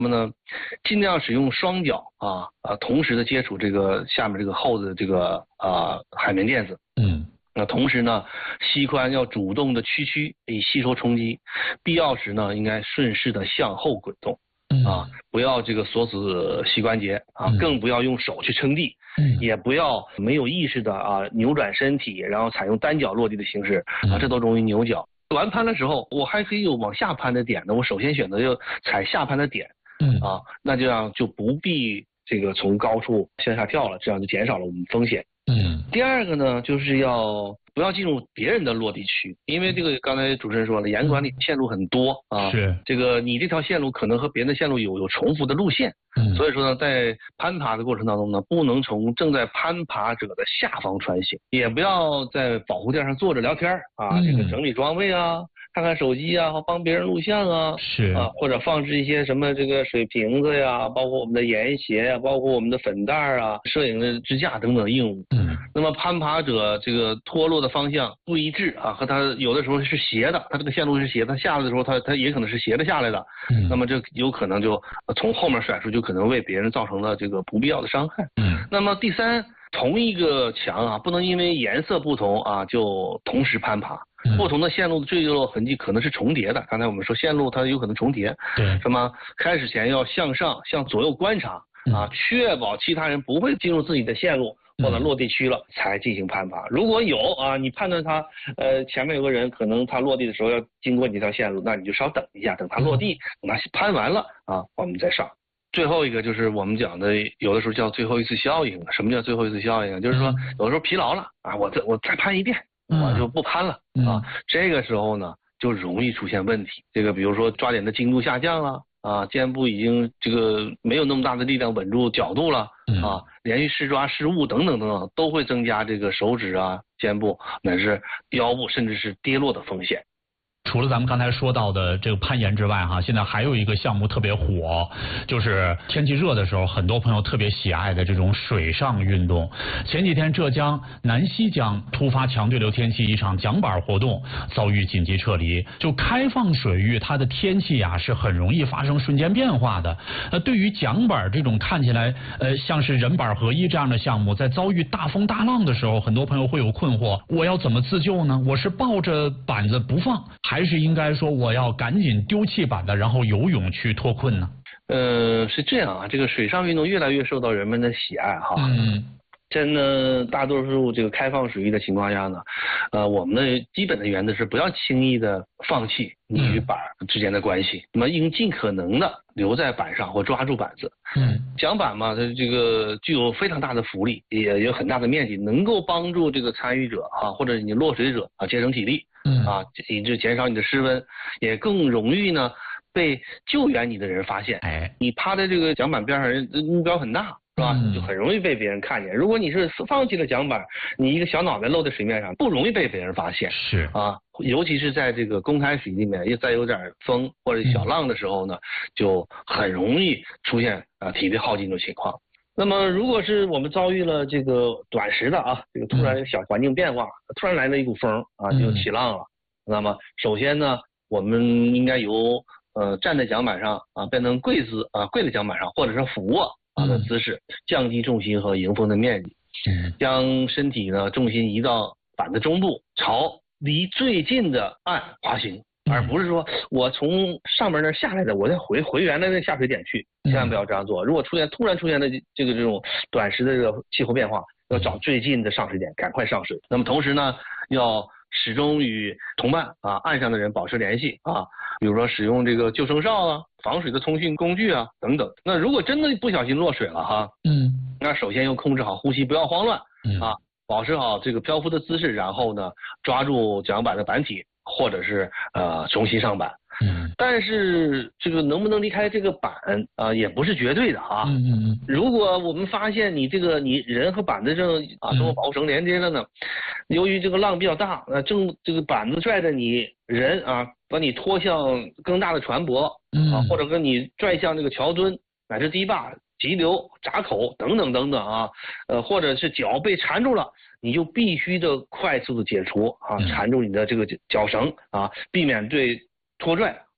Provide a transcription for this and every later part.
那么呢，尽量使用双脚同时的接触这个下面这个厚的这个海绵垫子。那同时呢，膝髋要主动的屈以吸收冲击，必要时呢，应该顺势的向后滚动。不要这个锁死膝关节更不要用手去撑地，也不要没有意识的扭转身体，然后采用单脚落地的形式这都容易扭脚。完攀的时候，我还可以有往下攀的点呢，我首先选择就踩下攀的点，那这样就不必这个从高处向下跳了，这样就减少了我们风险。第二个呢，就是要不要进入别人的落地区，因为这个刚才主持人说了，严管理线路很多是这个你这条线路可能和别人的线路有重复的路线，所以说呢，在攀爬的过程当中呢，不能从正在攀爬者的下方穿行，也不要在保护垫上坐着聊天这个整理装备看看手机或帮别人录像是或者放置一些什么这个水瓶子呀，包括我们的盐鞋包括我们的粉袋摄影的支架等等硬物。那么攀爬者这个脱落的方向不一致和他有的时候是斜的，他这个线路是斜，他下来的时候他也可能是斜的下来的，那么这有可能就从后面甩出，就可能为别人造成了这个不必要的伤害。那么第三，同一个墙不能因为颜色不同就同时攀爬。不同的线路的坠落痕迹可能是重叠的，刚才我们说线路它有可能重叠， 对， 那么开始前要向上向左右观察确保其他人不会进入自己的线路或者落地区了才进行攀爬。如果有你判断他前面有个人可能他落地的时候要经过你这条线路，那你就稍等一下，等他落地，等他攀完了我们再上。最后一个就是我们讲的有的时候叫最后一次效应。什么叫最后一次效应？就是说有的时候疲劳了我再攀一遍我就不攀了这个时候呢就容易出现问题。这个比如说抓点的精度下降了肩部已经这个没有那么大的力量稳住角度了连续失抓失误等等等等，都会增加这个手指肩部乃至腰部甚至是跌落的风险。 除了咱们刚才说到的这个攀岩之外现在还有一个项目特别火，就是天气热的时候很多朋友特别喜爱的这种水上运动。前几天浙江南溪江突发强对流天气，一场桨板活动遭遇紧急撤离。就开放水域它的天气是很容易发生瞬间变化的。对于桨板这种看起来像是人板合一这样的项目，在遭遇大风大浪的时候，很多朋友会有困惑，我要怎么自救呢？我是抱着板子不放，还是应该说我要赶紧丢弃板子然后游泳去脱困呢？ 是这样这个水上运动越来越受到人们的喜爱真的大多数这个开放水域的情况下呢我们的基本的原则是不要轻易的放弃你与板之间的关系，那么应尽可能的留在板上或抓住板子。桨板嘛，它这个具有非常大的浮力，也有很大的面积，能够帮助这个参与者或者你落水者节省体力以致减少你的失温，也更容易呢被救援你的人发现。你趴在这个桨板边上，目标很大是吧？就很容易被别人看见。如果你是放弃了桨板，你一个小脑袋露在水面上，不容易被别人发现。 是尤其是在这个公开水里面，再有点风或者小浪的时候呢，就很容易出现体力耗尽的情况。那么如果是我们遭遇了这个短时的这个突然小环境变化，突然来了一股风就起浪了，那么首先呢我们应该由站在桨板上变成跪姿跪在桨板上，或者是俯卧的姿势，降低重心和迎风的面积，将身体呢重心移到板的中部，朝离最近的岸滑行，而不是说我从上面那下来的，我再回原来的下水点去，千万不要这样做。如果突然出现的这种短时的这个气候变化，要找最近的上水点，赶快上水。那么同时呢，要始终与同伴岸上的人保持联系比如说使用这个救生哨防水的通讯工具等等。那如果真的不小心落水了那首先要控制好呼吸，不要慌乱保持好这个漂浮的姿势，然后呢抓住桨板的板体，或者是重新上板。但是这个能不能离开这个板也不是绝对的如果我们发现你人和板子正通过保护绳连接了呢，由于这个浪比较大，正这个板子拽着你人把你拖向更大的船舶或者跟你拽向这个桥墩乃至堤坝、急流、闸口等等等等或者是脚被缠住了，你就必须的快速的解除缠住你的这个脚绳避免对拖拽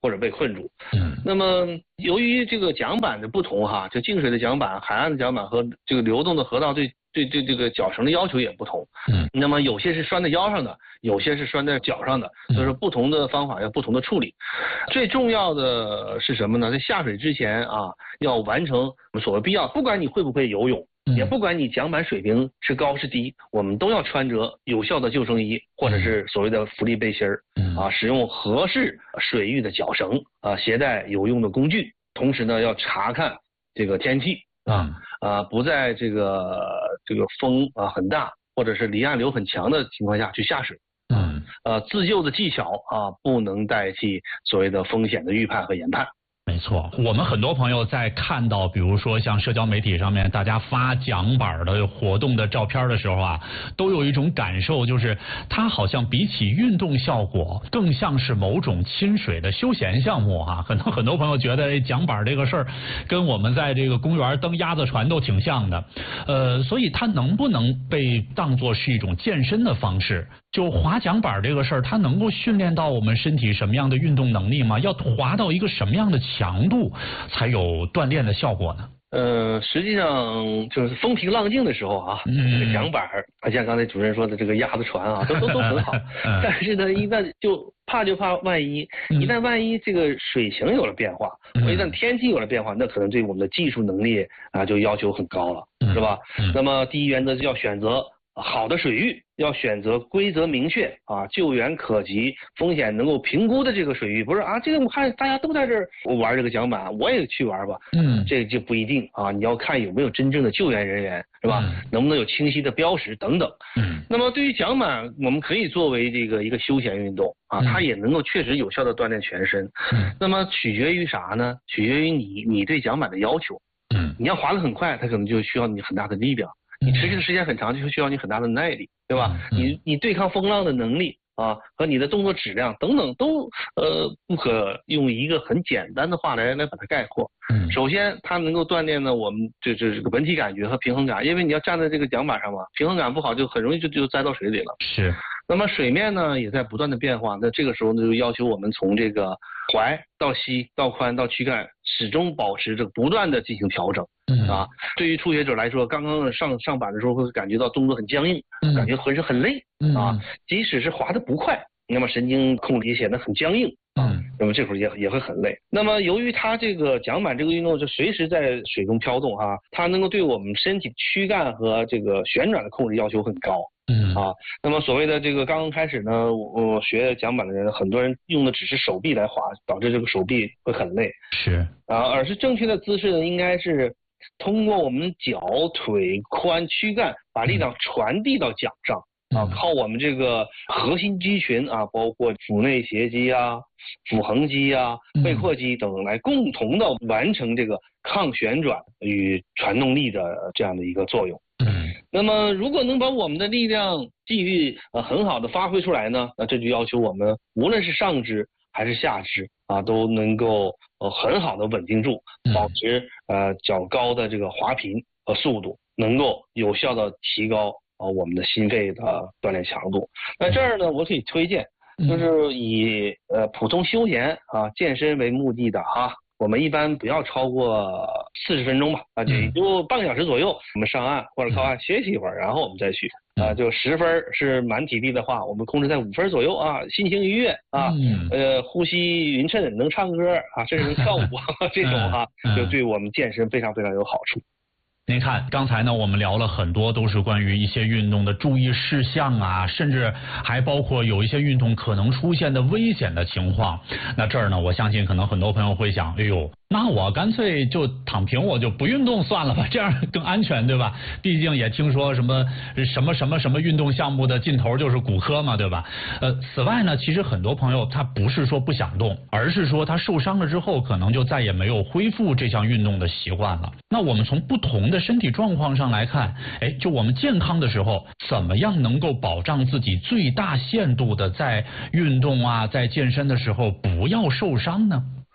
或者被困住。那么由于这个桨板的不同哈，就静水的桨板、海岸的桨板和这个流动的河道对这个脚绳的要求也不同。那么有些是拴在腰上的，有些是拴在脚上的，所以说不同的方法要不同的处理。最重要的是什么呢？在下水之前啊，要完成我们所谓必要，不管你会不会游泳，也不管你桨板水平是高是低，我们都要穿着有效的救生衣或者是所谓的浮力背心儿啊，使用合适水域的脚绳啊，携带有用的工具，同时呢要查看这个天气不在这个风很大或者是离岸流很强的情况下去下水。自救的技巧不能代替所谓的风险的预判和研判。 没错，我们很多朋友在看到比如说像社交媒体上面大家发桨板的活动的照片的时候啊，都有一种感受，就是它好像比起运动效果更像是某种亲水的休闲项目啊。很多朋友觉得桨板这个事儿跟我们在这个公园蹬鸭子船都挺像的。所以它能不能被当作是一种健身的方式？就滑桨板这个事儿，它能够训练到我们身体什么样的运动能力吗？要滑到一个什么样的强度才有锻炼的效果呢？ 实际上就是风平浪静的时候啊，这个桨板像刚才主任说的这个鸭子船啊，都很好。但是呢，一旦就怕万一这个水情有了变化，一旦天气有了变化，那可能对我们的技术能力就要求很高了，是吧？那么第一原则就要选择好的水域，要选择规则明确救援可及、风险能够评估的这个水域，不是这个我看大家都在这儿玩这个桨板，我也去玩吧。这就不一定你要看有没有真正的救援人员，是吧？能不能有清晰的标识等等。那么对于桨板，我们可以作为这个一个休闲运动它也能够确实有效的锻炼全身。那么取决于啥呢？取决于你对桨板的要求。你要滑得很快，它可能就需要你很大的力量。你持续的时间很长，就需要你很大的耐力，对吧？你对抗风浪的能力和你的动作质量等等都不可用一个很简单的话来把它概括。首先它能够锻炼呢我们这个本体感觉和平衡感，因为你要站在这个桨板上嘛，平衡感不好就很容易就栽到水里了。是。那么水面呢也在不断的变化，那这个时候呢就要求我们从这个踝到膝到髋到躯干始终保持这个不断的进行调整。对于初学者来说，刚刚上板的时候会感觉到动作很僵硬，感觉浑身很累即使是滑得不快，那么神经控制也显得很僵硬那么这会儿也会很累。那么由于它这个桨板这个运动就随时在水中飘动它能够对我们身体躯干和这个旋转的控制要求很高。那么所谓的这个刚刚开始呢，我学桨板的人，很多人用的只是手臂来滑，导致这个手臂会很累。是而是正确的姿势呢，应该是通过我们脚、腿、髋、躯干，把力量传递到桨上靠我们这个核心肌群包括腹内斜肌腹横肌背阔肌等来共同的完成这个抗旋转与传动力的这样的一个作用。那么如果能把我们的力量际遇很好的发挥出来呢，那这就要求我们无论是上肢还是下肢都能够很好的稳定住，保持较高的这个滑频和速度，能够有效的提高我们的心肺的锻炼强度。那这儿呢，我可以推荐，就是以普通休闲健身为目的的我们一般不要超过40分钟吧，也就半个小时左右，我们上岸或者靠岸歇息一会儿，然后我们再去就10分是满体力的话，我们控制在5分左右心情愉悦呼吸匀称，能唱歌甚至能跳舞这种就对我们健身非常非常有好处。 您看，刚才呢，我们聊了很多，都是关于一些运动的注意事项甚至还包括有一些运动可能出现的危险的情况。那这儿呢，我相信可能很多朋友会想，哎呦，那我干脆就躺平，我就不运动算了吧，这样更安全，对吧？毕竟也听说什么运动项目的尽头就是骨科嘛，对吧？此外呢，其实很多朋友他不是说不想动，而是说他受伤了之后，可能就再也没有恢复这项运动的习惯了。那我们从不同的身体状况上来看，就我们健康的时候，怎么样能够保障自己最大限度的在运动在健身的时候不要受伤呢？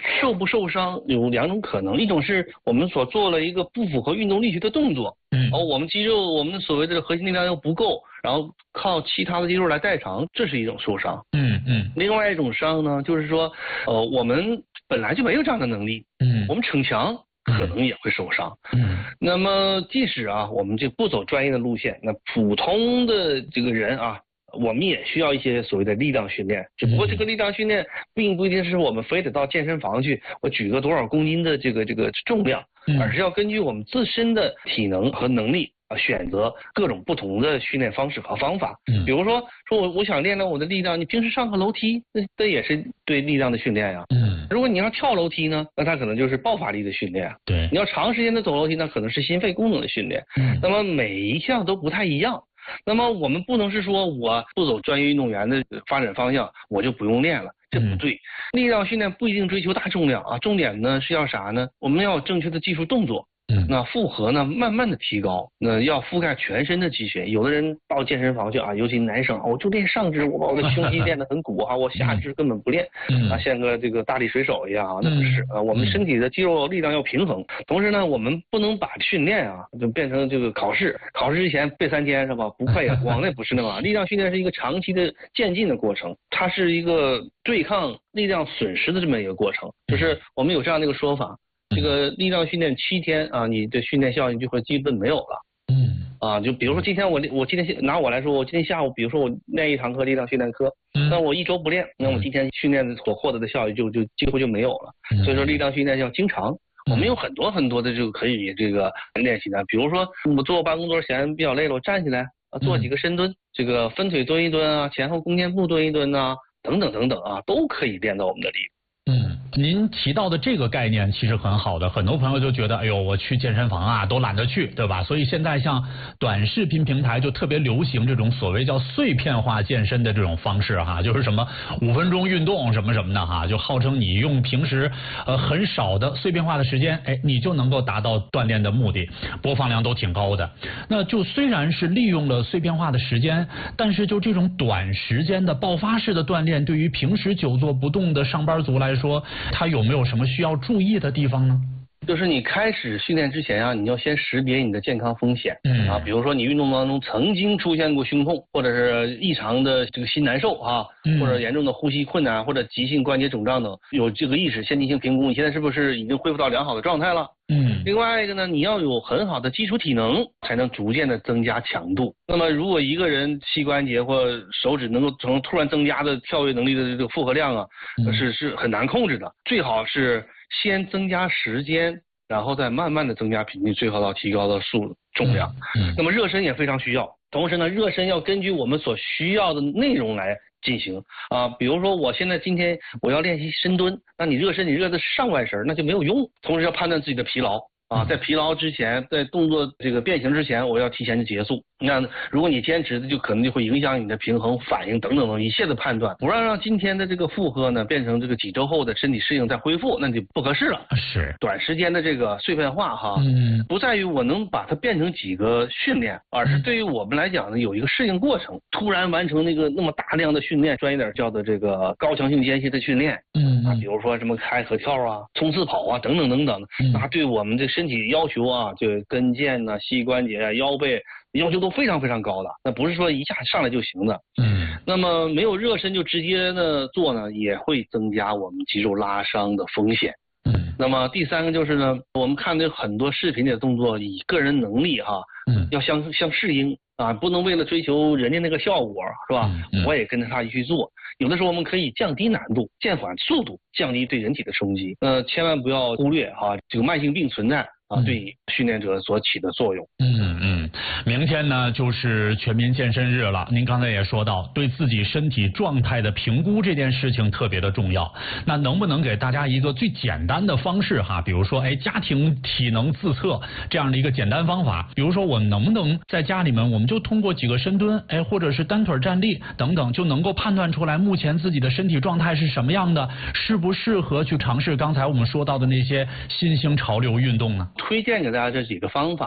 受不受伤有2种可能，一种是我们所做了一个不符合运动力学的动作，我们肌肉我们所谓的核心力量又不够，然后靠其他的肌肉来代偿，这是一种受伤。另外一种伤呢，就是说我们本来就没有这样的能力，我们逞强可能也会受伤。那么即使我们就不走专业的路线，那普通的这个人我们也需要一些所谓的力量训练，只不过这个力量训练并不一定是我们非得到健身房去，我举个多少公斤的这个重量，而是要根据我们自身的体能和能力选择各种不同的训练方式和方法。比如说我想练我的力量，你平时上个楼梯，这也是对力量的训练呀。如果你要跳楼梯呢，那它可能就是爆发力的训练。 对， 你要长时间的走楼梯，那可能是心肺功能的训练。那么每一项都不太一样。那么我们不能是说我不走专业运动员的发展方向，我就不用练了，这不对。力量训练不一定追求大重量重点呢是要啥呢？我们要有正确的技术动作。那负荷呢慢慢的提高，那要覆盖全身的肌群。有的人到健身房去尤其男生我就练上肢，我把我的胸肌练得很鼓我下肢根本不练，像个这个大力水手一样那不是我们身体的肌肉力量要平衡。同时呢，我们不能把训练就变成这个考试之前背3天是吧？不背光那不是那么。力量训练是一个长期的渐进的过程，它是一个对抗力量损失的这么一个过程，就是我们有这样的一个说法。这个力量训练7天你的训练效应就会基本没有了。就比如说今天我今天拿我来说，我今天下午比如说我练一堂课力量训练课，那我1周不练，那我今天训练所获得的效益就几乎就没有了。所以说力量训练要经常。我们有很多很多的这个可以这个练习的，比如说我坐办公桌闲比较累了，我站起来做几个深蹲，这个分腿蹲一蹲前后弓箭步蹲一蹲等等等等都可以练到我们的力。 您提到的这个概念其实很好的，很多朋友就觉得哎呦我去健身房都懒得去，对吧？所以现在像短视频平台就特别流行这种所谓叫碎片化健身的这种方式就是什么5分钟运动什么什么的就号称你用平时很少的碎片化的时间你就能够达到锻炼的目的，播放量都挺高的。那就虽然是利用了碎片化的时间，但是就这种短时间的爆发式的锻炼，对于平时久坐不动的上班族来说，他有没有什么需要注意的地方呢？ 就是你开始训练之前你要先识别你的健康风险比如说你运动当中曾经出现过胸痛，或者是异常的这个心难受或者严重的呼吸困难，或者急性关节肿胀等，有这个意识先进行评估，你现在是不是已经恢复到良好的状态了？另外一个呢，你要有很好的基础体能，才能逐渐的增加强度。那么如果一个人膝关节或手指能够从突然增加的跳跃能力的这个负荷量是很难控制的。最好是先增加时间，然后再慢慢的增加频率，最好到提高的重量。那么热身也非常需要，同时呢，热身要根据我们所需要的内容来进行比如说我今天我要练习深蹲，那你热身你热的上半身那就没有用。同时要判断自己的疲劳在疲劳之前，在动作这个变形之前，我要提前的结束。那如果你坚持的，就可能就会影响你的平衡、反应等等一切的判断，不让今天的这个负荷呢变成这个几周后的身体适应再恢复，那就不合适了。 是短时间的这个碎片化不在于我能把它变成几个训练，而是对于我们来讲呢有一个适应过程。突然完成那么大量的训练，专业点叫的这个高强性间歇的训练，比如说什么开合跳冲刺跑等等等等，那对我们这身体要求就跟腱膝关节腰背要求都非常非常高的，那不是说一下上来就行的。那么没有热身就直接的做呢，也会增加我们肌肉拉伤的风险。那么第三个就是呢，我们看的很多视频的动作，以个人能力要相适应不能为了追求人家那个效果是吧？我也跟着他一起做。有的时候我们可以降低难度，减缓速度，降低对人体的冲击。千万不要忽略这个慢性病存在对训练者所起的作用。 明天呢就是全民健身日了，您刚才也说到对自己身体状态的评估这件事情特别的重要，那能不能给大家一个最简单的方式比如说家庭体能自测这样的一个简单方法，比如说我能不能在家里面我们就通过几个深蹲或者是单腿站立等等，就能够判断出来目前自己的身体状态是什么样的，适不适合去尝试刚才我们说到的那些新兴潮流运动呢？ 推荐给大家这几个方法吧。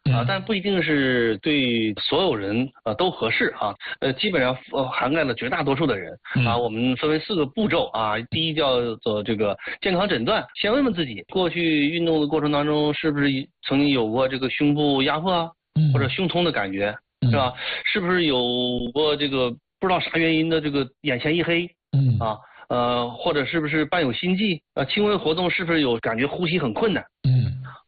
但不一定是对所有人都合适啊。基本上涵盖了绝大多数的人啊。我们分为4个步骤啊。第一叫做这个健康诊断，先问问自己，过去运动的过程当中是不是曾经有过这个胸部压迫啊，或者胸痛的感觉，是吧？是不是有过这个不知道啥原因的这个眼前一黑，或者是不是伴有心悸？轻微活动是不是有感觉呼吸很困难？